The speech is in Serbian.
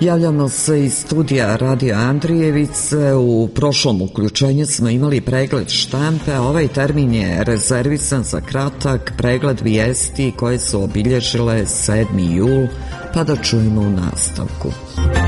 Javljamo se iz studija Radio Andrijevice. U prošlom uključenju smo imali pregled štampe, a ovaj termin je rezervisan za kratak pregled vijesti koje su obilježile 7. jul, pa da čujemo u nastavku.